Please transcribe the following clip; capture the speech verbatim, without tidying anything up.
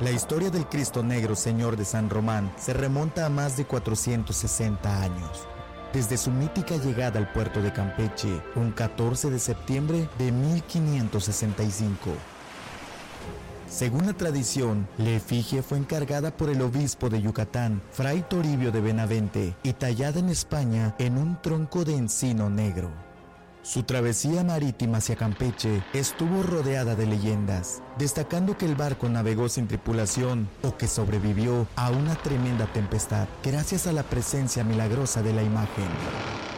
La historia del Cristo Negro, Señor de San Román, se remonta a más de cuatrocientos sesenta años. Desde su mítica llegada al puerto de Campeche, un catorce de septiembre de mil quinientos sesenta y cinco. Según la tradición, la efigie fue encargada por el obispo de Yucatán, Fray Toribio de Benavente, y tallada en España en un tronco de encino negro. Su travesía marítima hacia Campeche estuvo rodeada de leyendas, destacando que el barco navegó sin tripulación o que sobrevivió a una tremenda tempestad gracias a la presencia milagrosa de la imagen.